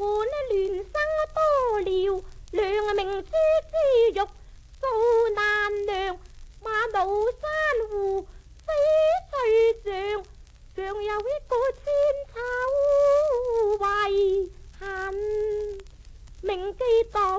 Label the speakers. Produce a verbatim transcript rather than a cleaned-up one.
Speaker 1: 呢亂生多了，兩明珠珠玉數難量，馬路珊瑚翡翠像，尚有一個千秋遺恨，銘記當